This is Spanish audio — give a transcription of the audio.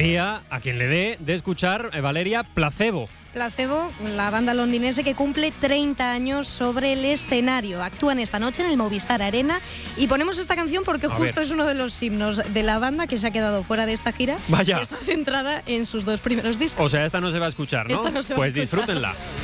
alegría a quien le dé de escuchar, Valeria, Placebo. Placebo, la banda londinense que cumple 30 años sobre el escenario. Actúan esta noche en el Movistar Arena y ponemos esta canción porque justo es uno de los himnos de la banda que se ha quedado fuera de esta gira. Vaya. Y está centrada en sus 2 primeros discos. O sea, esta no se va a escuchar, ¿no? Esta no se va pues a escuchar. disfrútenla.